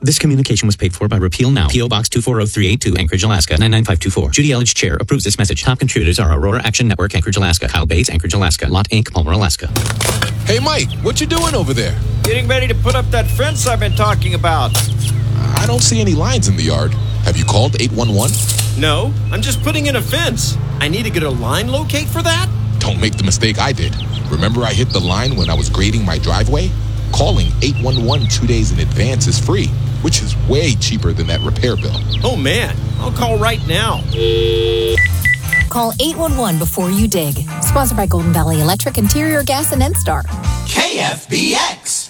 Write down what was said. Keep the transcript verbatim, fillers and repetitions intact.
This communication was paid for by Repeal Now. P O. Box two four zero three eight two, Anchorage, Alaska, nine nine five two four. Judy Elledge, Chair, approves this message. Top contributors are Aurora Action Network, Anchorage, Alaska. Kyle Bates, Anchorage, Alaska. Lot Incorporated, Palmer, Alaska. Hey, Mike, what you doing over there? Getting ready to put up that fence I've been talking about. I don't see any lines in the yard. Have you called eight one one? No, I'm just putting in a fence. I need to get a line locate for that? Don't make the mistake I did. Remember I hit the line when I was grading my driveway? Calling eight one one two days in advance is free, which is way cheaper than that repair bill. Oh, man. I'll call right now. Call eight one one before you dig. Sponsored by Golden Valley Electric, Interior Gas, and N-Star. K F B X.